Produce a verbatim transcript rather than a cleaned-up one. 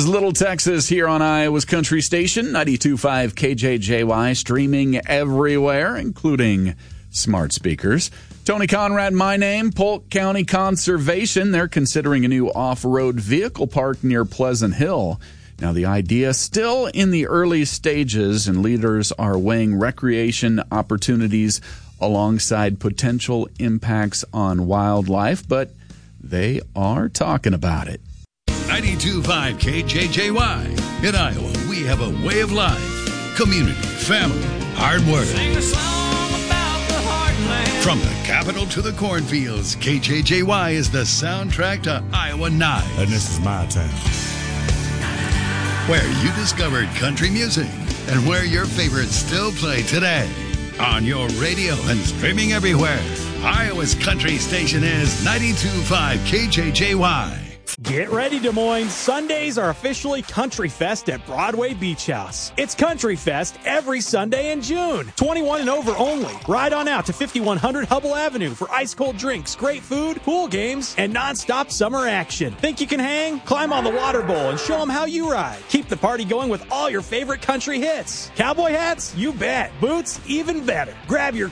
That's Little Texas here on Iowa's Country Station, ninety-two point five K J J Y, streaming everywhere, including smart speakers. Tony Conrad, my name, Polk County Conservation. They're considering a new off-road vehicle park near Pleasant Hill. Now, the idea still in the early stages, and leaders are weighing recreation opportunities alongside potential impacts on wildlife, but they are talking about it. ninety-two point five K J J Y. In Iowa, we have a way of life. Community, family, hard work. Sing a song about the heartland. From the capital to the cornfields, K J J Y is the soundtrack to Iowa Nights. And this is my town. Where you discovered country music and where your favorites still play today. On your radio and streaming everywhere, Iowa's country station is ninety-two point five K J J Y. Get ready, Des Moines. Sundays are officially Country Fest at Broadway Beach House. It's Country Fest every Sunday in June. twenty-one and over only. Ride on out to fifty-one hundred Hubble Avenue for ice-cold drinks, great food, pool games, and nonstop summer action. Think you can hang? Climb on the water bowl and show them how you ride. Keep the party going with all your favorite country hits. Cowboy hats? You bet. Boots? Even better. Grab your